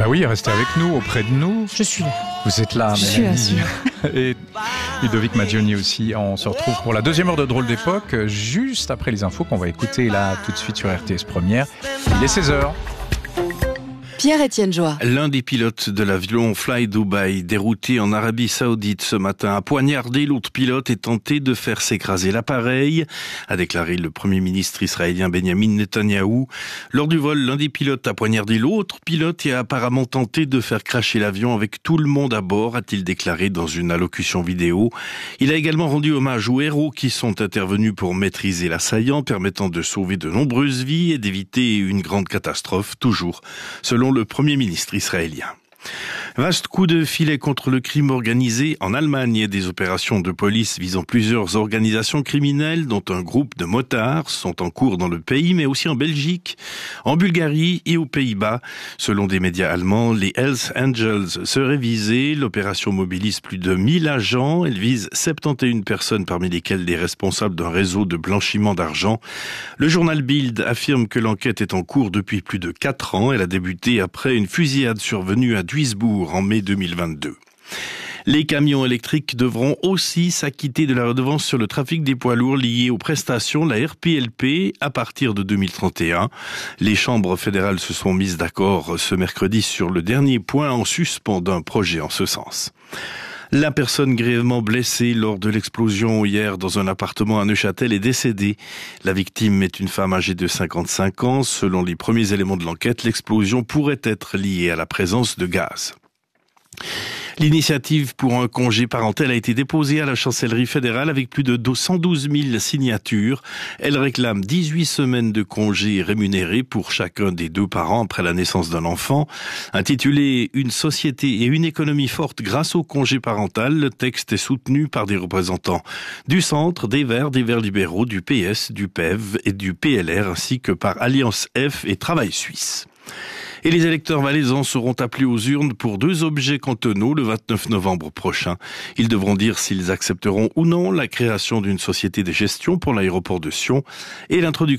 Bah oui, restez avec nous, auprès de nous. Je suis là. Vous êtes là, Je suis Mélanie. là. Et Ludovic Maggioni aussi. On se retrouve pour la deuxième heure de Drôle d'époque, juste après les infos qu'on va écouter là tout de suite sur RTS Première. Il est 16h. Pierre-Étienne Joie. L'un des pilotes de l'avion Fly Dubai, dérouté en Arabie Saoudite ce matin, a poignardé l'autre pilote et tenté de faire s'écraser l'appareil, a déclaré le Premier ministre israélien Benjamin Netanyahou. Lors du vol, l'un des pilotes a poignardé l'autre pilote et a apparemment tenté de faire cracher l'avion avec tout le monde à bord, a-t-il déclaré dans une allocution vidéo. Il a également rendu hommage aux héros qui sont intervenus pour maîtriser l'assaillant, permettant de sauver de nombreuses vies et d'éviter une grande catastrophe, toujours selon le Premier ministre israélien. Vaste coup de filet contre le crime organisé en Allemagne et des opérations de police visant plusieurs organisations criminelles dont un groupe de motards sont en cours dans le pays, mais aussi en Belgique, en Bulgarie et aux Pays-Bas. Selon des médias allemands, les Hells Angels seraient visés. L'opération mobilise plus de 1000 agents. Elle vise 71 personnes, parmi lesquelles des responsables d'un réseau de blanchiment d'argent. Le journal Bild affirme que l'enquête est en cours depuis plus de 4 ans. Elle a débuté après une fusillade survenue à Duisbourg en mai 2022. Les camions électriques devront aussi s'acquitter de la redevance sur le trafic des poids lourds liée aux prestations, la RPLP, à partir de 2031. Les chambres fédérales se sont mises d'accord ce mercredi sur le dernier point en suspendant un projet en ce sens. La personne grièvement blessée lors de l'explosion hier dans un appartement à Neuchâtel est décédée. La victime est une femme âgée de 55 ans. Selon les premiers éléments de l'enquête, l'explosion pourrait être liée à la présence de gaz. L'initiative pour un congé parental a été déposée à la chancellerie fédérale avec plus de 112 000 signatures. Elle réclame 18 semaines de congé rémunérés pour chacun des 2 parents après la naissance d'un enfant. Intitulé « Une société et une économie forte grâce au congé parental », le texte est soutenu par des représentants du Centre, des Verts libéraux, du PS, du PEV et du PLR, ainsi que par Alliance F et Travail Suisse. Et les électeurs valaisans seront appelés aux urnes pour 2 objets cantonaux le 29 novembre prochain. Ils devront dire s'ils accepteront ou non la création d'une société de gestion pour l'aéroport de Sion et l'introduction